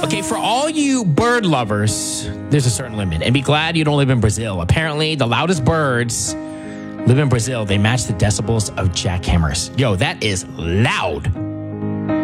Okay, for all you bird lovers, there's a certain limit. And be glad you don't live in Brazil. Apparently, the loudest birds live in Brazil. They match the decibels of jackhammers. Yo, that is loud.